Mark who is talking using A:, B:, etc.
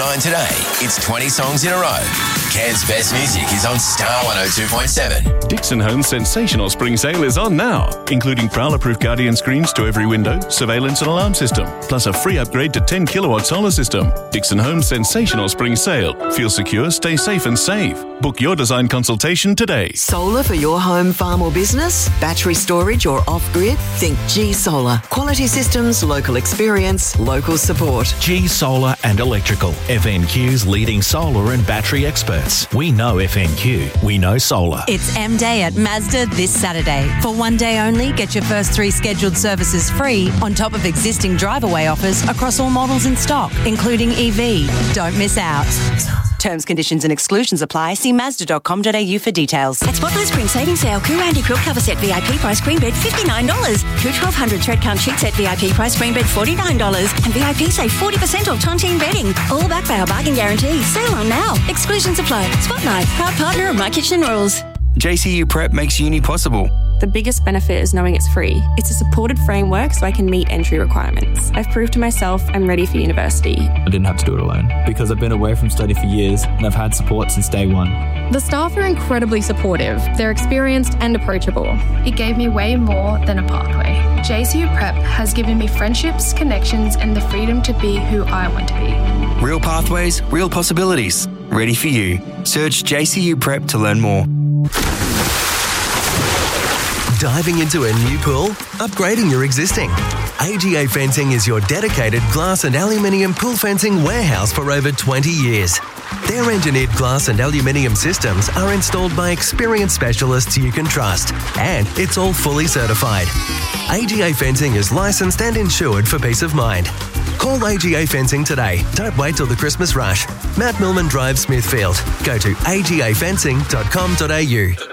A: 9 today. It's 20 songs in a row. Cairns' best music is on Star 102.7.
B: Dixon Home's sensational spring sale is on now, including Prowler-proof Guardian screens to every window, surveillance and alarm system, plus a free upgrade to 10 kilowatt solar system. Dixon Home's sensational spring sale. Feel secure, stay safe and save. Book your design consultation today.
C: Solar for your home, farm or business? Battery storage or off-grid? Think G Solar. Quality systems, local experience, local support.
D: G Solar and Electrical, FNQ's leading solar and battery experts. We know FNQ. We know solar.
E: It's M-Day at Mazda this Saturday. For one day only, get your first 3 scheduled services free on top of existing drive-away offers across all models in stock, including EV. Don't miss out. Terms, conditions and exclusions apply. See Mazda.com.au for details.
F: At Spotlight Spring Savings Sale, Coo Anti-Quilt Cover Set VIP price queen bed $59. Coo 1200 thread count sheet set VIP price queen bed $49. And VIP save 40% off tontine bedding. All backed by our bargain guarantee. Sale on now. Exclusions apply. Spotlight, proud partner of My Kitchen Rules.
G: JCU Prep makes uni possible.
H: The biggest benefit is knowing it's free. It's a supported framework so I can meet entry requirements. I've proved to myself I'm ready for university.
I: I didn't have to do it alone because I've been away from study for years and I've had support since day one.
J: The staff are incredibly supportive. They're experienced and approachable.
K: It gave me way more than a pathway. JCU Prep has given me friendships, connections, and the freedom to be who I want to be.
G: Real pathways, real possibilities. Ready for you. Search JCU Prep to learn more.
L: Diving into a new pool? Upgrading your existing? AGA Fencing is your dedicated glass and aluminium pool fencing warehouse for over 20 years. Their engineered glass and aluminium systems are installed by experienced specialists you can trust, and it's all fully certified. AGA Fencing is licensed and insured for peace of mind. Call AGA Fencing today. Don't wait till the Christmas rush. Matt Millman Drive, Smithfield. Go to agafencing.com.au.